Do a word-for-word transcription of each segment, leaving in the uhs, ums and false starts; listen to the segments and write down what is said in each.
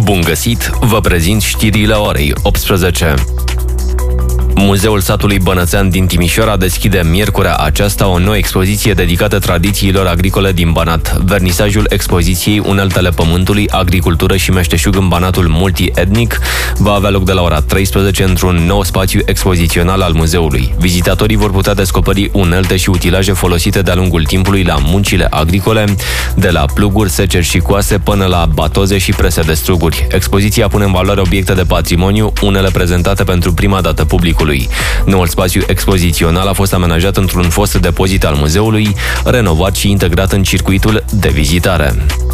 Bun găsit! Vă prezint știrile orei optsprezece. Muzeul satului Bănățean din Timișoara deschide miercurea aceasta o nouă expoziție dedicată tradițiilor agricole din Banat. Vernisajul expoziției Uneltele Pământului, Agricultură și Meșteșug în Banatul multietnic va avea loc de la ora treisprezece într-un nou spațiu expozițional al muzeului. Vizitatorii vor putea descoperi unelte și utilaje folosite de-a lungul timpului la muncile agricole, de la pluguri, seceri și coase până la batoze și prese de struguri. Expoziția pune în valoare obiecte de patrimoniu, unele prezentate pentru prima dată publicului. Noul spațiu expozițional a fost amenajat într-un fost depozit al muzeului, renovat și integrat în circuitul de vizitare.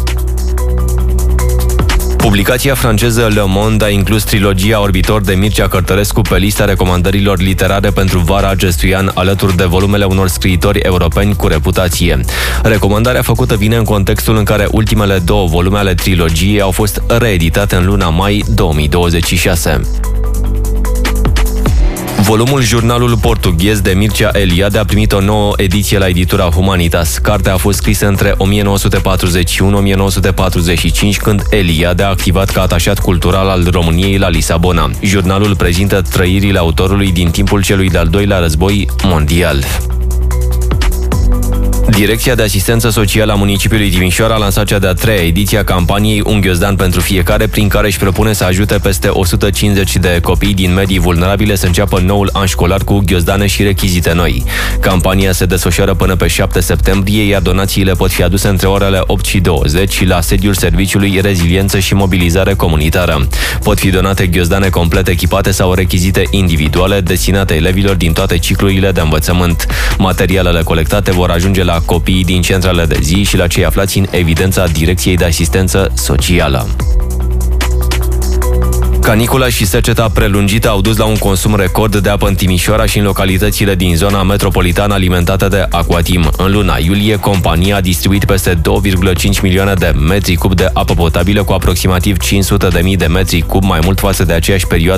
Publicația franceză Le Monde a inclus trilogia Orbitor de Mircea Cărtărescu pe lista recomandărilor literare pentru vara acestui an, alături de volumele unor scriitori europeni cu reputație. Recomandarea făcută vine în contextul în care ultimele două volume ale trilogiei au fost reeditate în luna mai două mii douăzeci și șase. Volumul Jurnalul portughez de Mircea Eliade a primit o nouă ediție la editura Humanitas. Cartea a fost scrisă între o mie nouă sute patruzeci și unu - o mie nouă sute patruzeci și cinci, când Eliade a activat ca atașat cultural al României la Lisabona. Jurnalul prezintă trăirile autorului din timpul celui de-al doilea război mondial. Direcția de Asistență Socială a municipiului Timișoara a lansat cea de-a treia ediție a campaniei Un ghiozdan pentru fiecare, prin care își propune să ajute peste o sută cincizeci de copii din medii vulnerabile să înceapă noul an școlar cu ghiozdane și rechizite noi. Campania se desfășoară până pe șapte septembrie, iar donațiile pot fi aduse între orele opt și douăzeci la sediul Serviciului Reziliență și Mobilizare Comunitară. Pot fi donate ghiozdane complet echipate sau rechizite individuale destinate elevilor din toate ciclurile de învățământ. Materialele colectate vor ajunge la copiii din centrele de zi și la cei aflați în evidența Direcției de Asistență Socială. Canicula și seceta prelungită au dus la un consum record de apă în Timișoara și în localitățile din zona metropolitană alimentate de Aquatim. În luna iulie, compania a distribuit peste două virgulă cinci milioane de metri cub de apă potabilă, cu aproximativ cinci sute de mii de metri cub mai mult față de aceeași perioadă